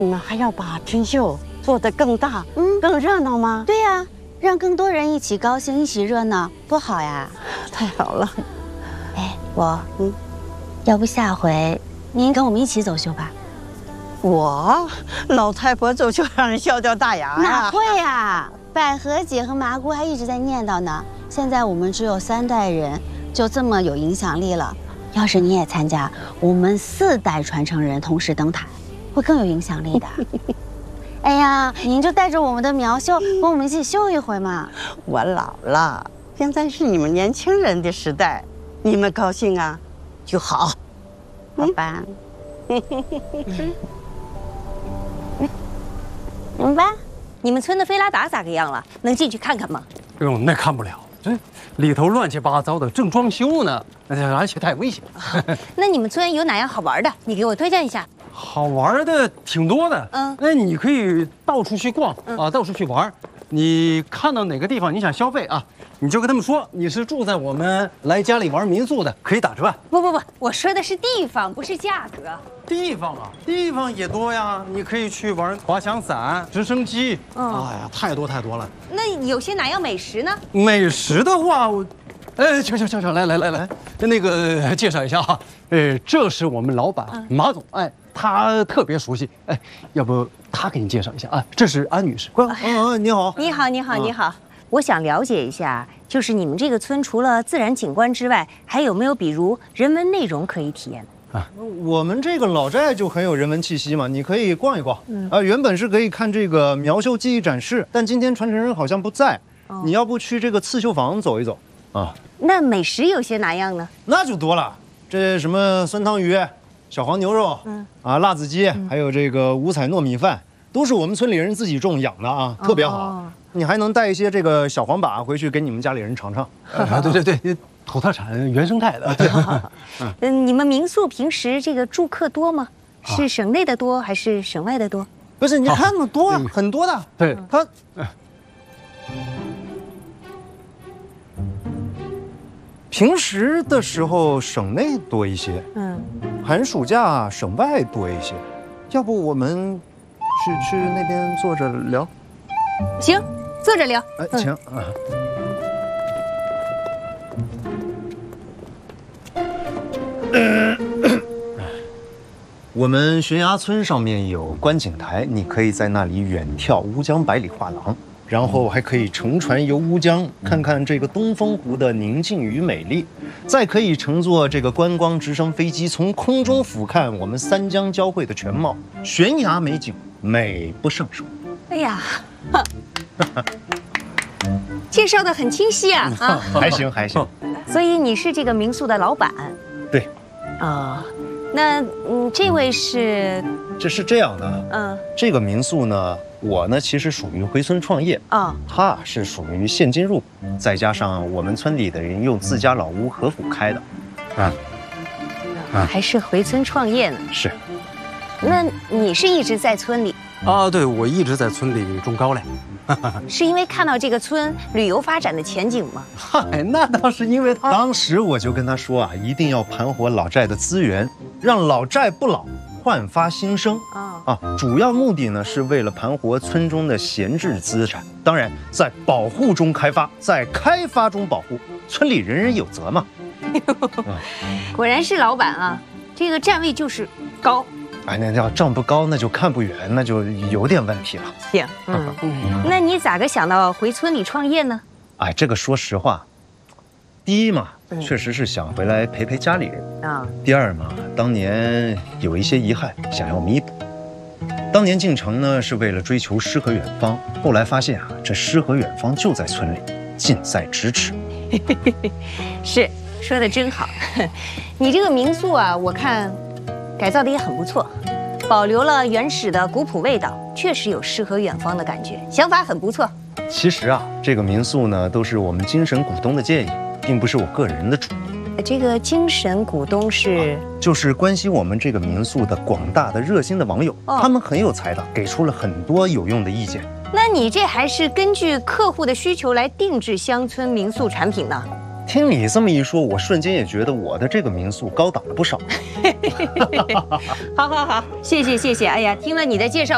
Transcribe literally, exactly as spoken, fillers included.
你们还要把春秀做得更大，嗯，更热闹吗？ 对呀、啊，让更多人一起高兴，一起热闹，多好呀！ 太好了。 哎，我，嗯，要不下回您跟我们一起走秀吧？ 我老太婆走秀让人笑掉大牙呀！ 哪会呀？百合姐和麻姑还一直在念叨呢。现在我们只有三代人，就这么有影响力了。要是你也参加，我们四代传承人同时登台，会更有影响力的。哎呀，您就带着我们的苗秀，跟我们一起秀一回嘛。 我老了，现在是你们年轻人的时代，你们高兴啊就好， 好吧？嗯， 明白？你们村的菲拉达咋个样了？能进去看看吗？ 哎呦，那看不了，这里头乱七八糟的，正装修呢，而且太危险。 那你们村有哪样好玩的？你给我推荐一下。 好玩的挺多的， 嗯， 那你可以到处去逛啊，到处去玩。你看到哪个地方你想消费啊，你就跟他们说你是住在我们来家里玩民宿的，可以打折。 不不不，我说的是地方，不是价格。 地方啊，地方也多呀，你可以去玩滑翔伞、直升机， 嗯， 哎呀，太多太多了。 那有些哪样美食呢？ 美食的话，我，哎，行行行行，来来来来，那个介绍一下哈，呃，这是我们老板马总，哎。他特别熟悉，哎，要不他给你介绍一下啊？这是安女士，嗯嗯，你好， 你好，你好，你好，我想了解一下，就是你们这个村除了自然景观之外，还有没有比如人文内容可以体验啊？我们这个老寨就很有人文气息嘛，你可以逛一逛。嗯啊，原本是可以看这个苗绣技艺展示，但今天传承人好像不在，哦、你要不去这个刺绣坊走一走啊？ 那美食有些哪样呢？ 那就多了，这什么酸汤鱼。小黄牛肉，嗯啊，辣子鸡，还有这个五彩糯米饭，都是我们村里人自己种养的啊，特别好。哦、你还能带一些这个小黄粑回去给你们家里人尝尝。 啊，对对对，土特产原生态的。对。 嗯，你们民宿平时这个住客多吗？是省内的多还是省外的多？ 不是，你看嘛，多很多的。 对， 他。平时的时候省内多一些，嗯，寒暑假省外多一些，要不我们去去那边坐着聊？ 行，坐着聊。 哎，行啊。我们悬崖村上面有观景台，你可以在那里远眺乌江百里画廊。然后还可以乘船游乌江，看看这个东风湖的宁静与美丽，再可以乘坐这个观光直升飞机，从空中俯瞰我们三江交汇的全貌，悬崖美景，美不胜收。 哎呀，介绍的很清晰啊啊， 还行还行。 所以你是这个民宿的老板？ 对。 啊、哦，那嗯，这位是？ 这是这样的，嗯，这个民宿呢。我呢，其实属于回村创业啊，他是属于现金入股，再加上我们村里的人用自家老屋合府开的，啊， 啊，还是回村创业呢？ 是。 那你是一直在村里？ 啊，对，我一直在村里种高粱。 是因为看到这个村旅游发展的前景吗？ 嗨，那倒是因为他。当时我就跟他说啊，一定要盘活老寨的资源，让老寨不老。焕发新生啊啊！主要目的呢是为了盘活村中的闲置资产，当然在保护中开发，在开发中保护，村里人人有责嘛。 果然是老板啊，这个站位就是高。 哎，那要站不高，那就看不远，那就有点问题了。 行，嗯嗯，那你咋个想到回村里创业呢？ 哎，这个说实话，第一嘛。确实是想回来陪陪家里人啊。第二嘛，当年有一些遗憾，想要弥补。当年进城呢，是为了追求诗和远方，后来发现啊，这诗和远方就在村里，近在咫尺。 是，说的真好。你这个民宿啊，我看改造的也很不错，保留了原始的古朴味道，确实有诗和远方的感觉，想法很不错。 其实啊，这个民宿呢，都是我们精神股东的建议。并不是我个人的主意。 这个精神股东是、啊， 就是关心我们这个民宿的广大的热心的网友，哦、他们很有才的，给出了很多有用的意见。 那你这还是根据客户的需求来定制乡村民宿产品呢？ 听你这么一说，我瞬间也觉得我的这个民宿高档了不少。 好好好，谢谢谢谢。哎呀，听了你的介绍。